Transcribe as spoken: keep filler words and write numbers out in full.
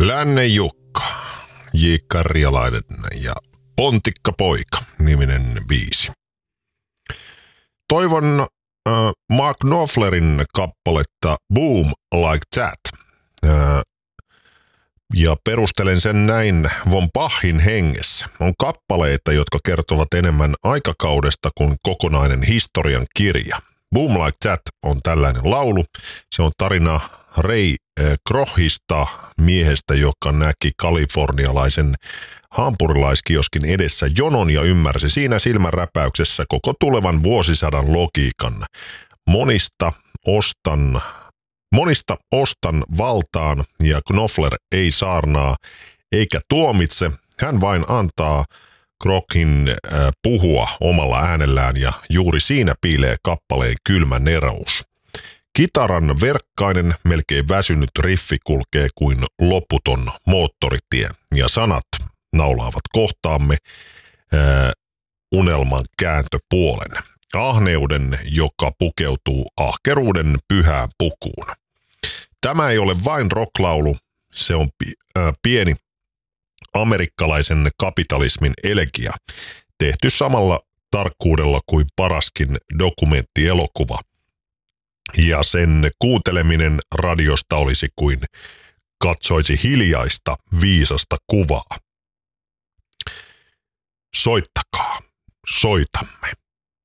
Lännen Jukka, J. Karjalainen ja Pontikka Poika niminen biisi. Toivon äh, Mark Knopflerin kappaletta Boom Like That. Äh, ja perustelen sen näin Von Bachin hengessä. On kappaleita, jotka kertovat enemmän aikakaudesta kuin kokonainen historian kirja. Boom Like That on tällainen laulu. Se on tarina Ray Krohista, miehestä, joka näki kalifornialaisen hampurilaiskioskin edessä jonon ja ymmärsi siinä silmänräpäyksessä koko tulevan vuosisadan logiikan. Monista ostan, monista ostan valtaan ja Knopfler ei saarnaa eikä tuomitse. Hän vain antaa Krohin äh, puhua omalla äänellään ja juuri siinä piilee kappaleen kylmä nerous. Kitaran verkkainen, melkein väsynyt riffi kulkee kuin loputon moottoritie ja sanat naulaavat kohtaamme ää, unelman kääntöpuolen. Ahneuden, joka pukeutuu ahkeruuden pyhään pukuun. Tämä ei ole vain rocklaulu, se on pi- ää, pieni amerikkalaisen kapitalismin elegia, tehty samalla tarkkuudella kuin paraskin dokumenttielokuva. Ja sen kuunteleminen radiosta olisi kuin katsoisi hiljaista, viisasta kuvaa. Soittakaa, soitamme.